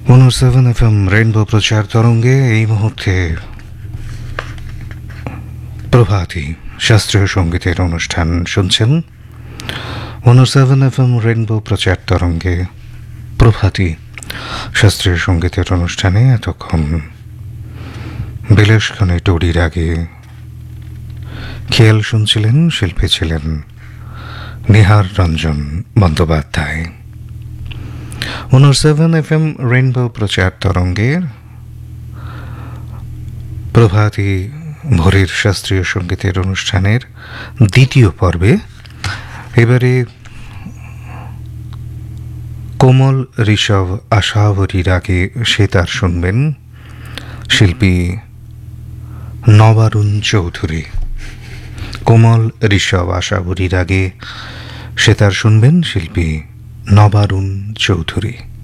107 FM rainbow প্রচার তরঙ্গে এই মুহূর্তে প্রভাতী শাস্ত্রীয় সঙ্গীতের অনুষ্ঠান শুনছেন। 107 FM রেইনবো প্রচার তরঙ্গে প্রভাতী শাস্ত্রীয় সঙ্গীতের অনুষ্ঠানে এতক্ষণ বিলেশখানে টুরির আগে খেয়াল শুনছিলেন, শিল্পী ছিলেন নিহার রঞ্জন বন্দ্যোপাধ্যায়। 107 FM রেইনবো প্রচার তরঙ্গের প্রভাতী ভোরের শাস্ত্রীয় সঙ্গীতের অনুষ্ঠানের দ্বিতীয় পর্বে এবারে কোমল ঋষভ আশাবরীর আগে সেতার শুনবেন শিল্পী নবারুণ চৌধুরী। কোমল ঋষভ আশাবরীর আগে সেতার শুনবেন শিল্পী নবারুণ চৌধুরী।